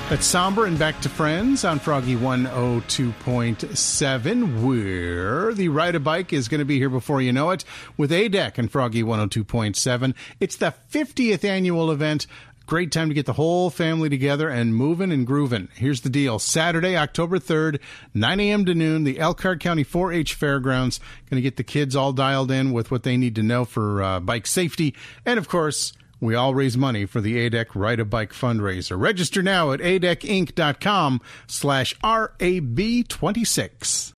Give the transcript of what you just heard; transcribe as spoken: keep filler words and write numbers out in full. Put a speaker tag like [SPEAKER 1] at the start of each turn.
[SPEAKER 1] That's Somber and Back to Friends on Froggy one oh two point seven, where the Ride-A-Bike is going to be here before you know it with A D E C and Froggy one oh two point seven. It's the fiftieth annual event. Great time to get the whole family together and moving and grooving. Here's the deal. Saturday, October third, nine a.m. to noon, the Elkhart County four H Fairgrounds. Going to get the kids all dialed in with what they need to know for uh, bike safety. And, of course, we all raise money for the A D E C Ride-A-Bike fundraiser. Register now at A D E C Inc dot com slash R A B twenty-six.